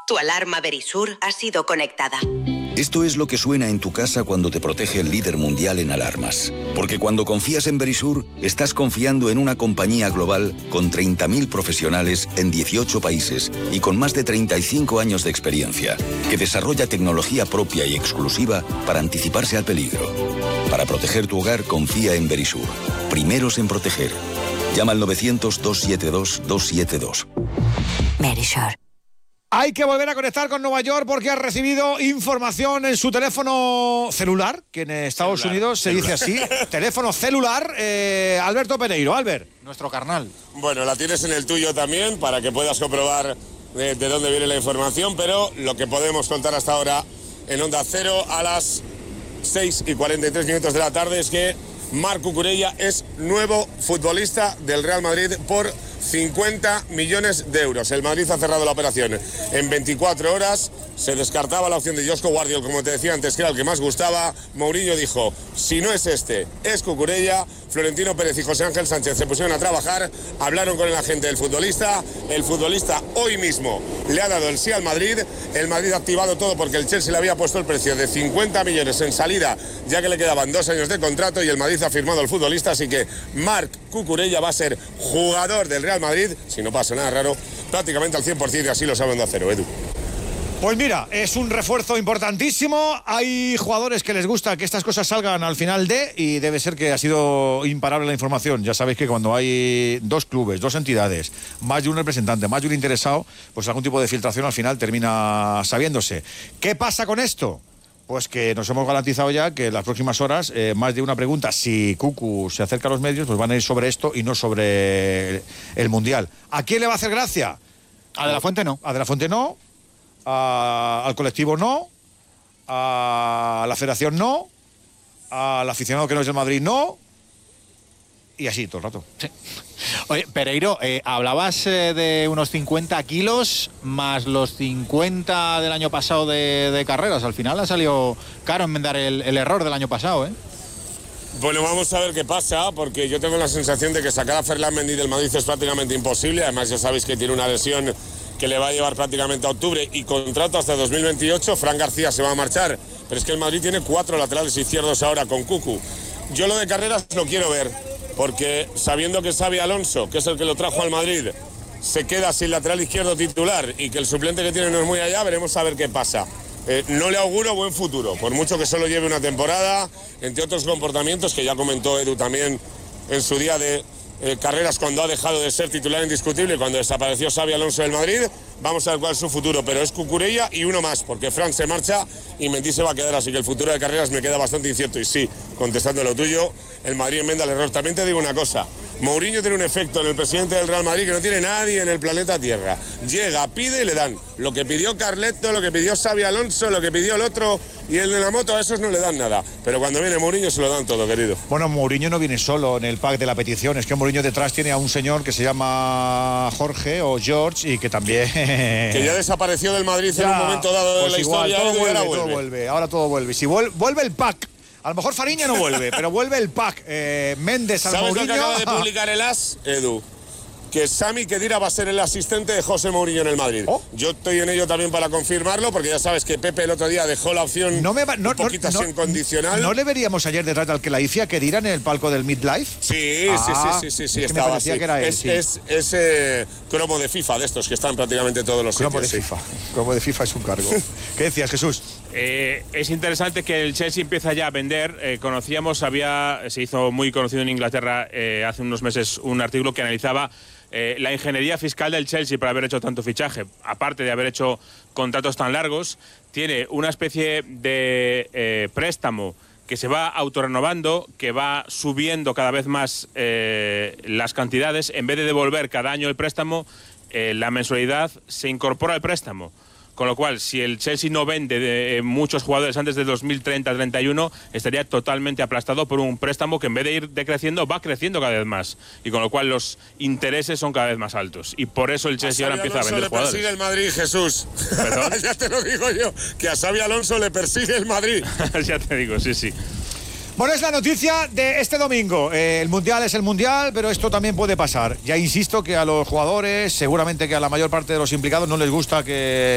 Tu alarma Verisur ha sido conectada. Esto es lo que suena en tu casa cuando te protege el líder mundial en alarmas. Porque cuando confías en Verisur, estás confiando en una compañía global con 30.000 profesionales en 18 países y con más de 35 años de experiencia, que desarrolla tecnología propia y exclusiva para anticiparse al peligro. Para proteger tu hogar, confía en Verisur. Primeros en proteger. Llama al 900-272-272. Verisur. Hay que volver a conectar con Nueva York porque ha recibido información en su teléfono celular, que en Estados Unidos se dice así, teléfono celular. Alberto Pereiro. Albert. Nuestro carnal. Bueno, la tienes en el tuyo también para que puedas comprobar de dónde viene la información, pero lo que podemos contar hasta ahora en Onda Cero a las 6:43 de la tarde es que Marc Cucurella es nuevo futbolista del Real Madrid por 50 millones de euros. El Madrid ha cerrado la operación en 24 horas. Se descartaba la opción de Josko Guardiol, como te decía antes, que era el que más gustaba. Mourinho dijo, si no es este, es Cucurella. Florentino Pérez y José Ángel Sánchez se pusieron a trabajar, hablaron con el agente del futbolista. El futbolista hoy mismo le ha dado el sí al Madrid. El Madrid ha activado todo porque el Chelsea le había puesto el precio de 50 millones en salida, ya que le quedaban 2 años de contrato, y el Madrid ha firmado al futbolista. Así que Marc Cucurella va a ser jugador del Real Madrid, si no pasa nada raro, prácticamente al 100%, y así lo saben de Acero, Edu. Pues mira, es un refuerzo importantísimo. Hay jugadores que les gusta que estas cosas salgan al final y debe ser que ha sido imparable la información. Ya sabéis que cuando hay 2 clubes, 2 entidades, más de un representante, más de un interesado, pues algún tipo de filtración al final termina sabiéndose. ¿Qué pasa con esto? Pues que nos hemos garantizado ya que en las próximas horas, más de una pregunta, si Cucu se acerca a los medios, pues van a ir sobre esto y no sobre el Mundial. ¿A quién le va a hacer gracia? A De La Fuente no. A De La Fuente no. Al colectivo no, a la federación no, al aficionado que no es del Madrid no, y así todo el rato. Sí. Oye, Pereiro, hablabas de unos 50 kilos más los 50 del año pasado de carreras. Al final ha salido caro enmendar el error del año pasado, ¿eh? Bueno, vamos a ver qué pasa, porque yo tengo la sensación de que sacar a Ferland Mendy del Madrid es prácticamente imposible. Además, ya sabéis que tiene una lesión que le va a llevar prácticamente a octubre y contrato hasta 2028. Fran García se va a marchar, pero es que el Madrid tiene 4 laterales izquierdos ahora con Cucu. Yo lo de carreras lo quiero ver, porque sabiendo que Xabi Alonso, que es el que lo trajo al Madrid, se queda sin lateral izquierdo titular y que el suplente que tiene no es muy allá, veremos a ver qué pasa. No le auguro buen futuro, por mucho que solo lleve una temporada, entre otros comportamientos que ya comentó Edu también en su día de carreras cuando ha dejado de ser titular indiscutible, cuando desapareció Xabi Alonso del Madrid. Vamos a ver cuál es su futuro, pero es Cucurella y uno más, porque Fran se marcha y Mendy se va a quedar, así que el futuro de carreras me queda bastante incierto. Y sí, contestando lo tuyo, el Madrid enmenda el error. También te digo una cosa, Mourinho tiene un efecto en el presidente del Real Madrid que no tiene nadie en el planeta Tierra. Llega, pide y le dan. Lo que pidió Carleto, lo que pidió Xabi Alonso, lo que pidió el otro y el de la moto, a esos no le dan nada. Pero cuando viene Mourinho se lo dan todo, querido. Bueno, Mourinho no viene solo en el pack de la petición, es que Mourinho detrás tiene a un señor que se llama Jorge o George y que también... que ya desapareció del Madrid en un momento dado de pues la igual, historia. Todo vuelve, ahora todo vuelve. Si vuelve el pack, a lo mejor Fariña no vuelve, pero vuelve el pack. Méndez al Mourinho. ¿Sabes lo que acaba de publicar el AS, Edu? Que Sami Khedira va a ser el asistente de José Mourinho en el Madrid. Yo estoy en ello también para confirmarlo, porque ya sabes que Pepe el otro día dejó la opción un poquito así en condicional. ¿No le veríamos ayer detrás del que la hice a Khedira en el palco del Midlife? Sí, sí, estaba así. Que era él, es cromo de FIFA, de estos que están prácticamente todos los cromo sitios. De FIFA. Cromo de FIFA es un cargo. ¿Qué decías, Jesús? Es interesante que el Chelsea empieza ya a vender. Se hizo muy conocido en Inglaterra hace unos meses un artículo que analizaba la ingeniería fiscal del Chelsea para haber hecho tanto fichaje. Aparte de haber hecho contratos tan largos, tiene una especie de préstamo que se va autorrenovando, que va subiendo cada vez más las cantidades. En vez de devolver cada año el préstamo, la mensualidad se incorpora al préstamo. Con lo cual, si el Chelsea no vende muchos jugadores antes de 2030-31, estaría totalmente aplastado por un préstamo que en vez de ir decreciendo, va creciendo cada vez más. Y con lo cual los intereses son cada vez más altos. Y por eso el Chelsea ahora empieza a vender jugadores. Le persigue el Madrid, Jesús. Ya te lo digo yo, que a Xabi Alonso le persigue el Madrid. Ya te digo, sí. Bueno, es la noticia de este domingo. El Mundial es el Mundial, pero esto también puede pasar. Ya insisto que a los jugadores, seguramente que a la mayor parte de los implicados no les gusta que